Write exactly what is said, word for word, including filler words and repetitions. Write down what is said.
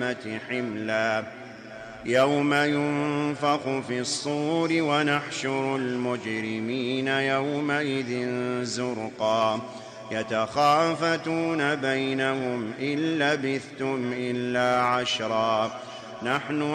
حملا يوم ينفخ في الصور ونحشر المجرمين يومئذ زرقا يتخافتون بينهم إن لبثتم إلا عشرا نحن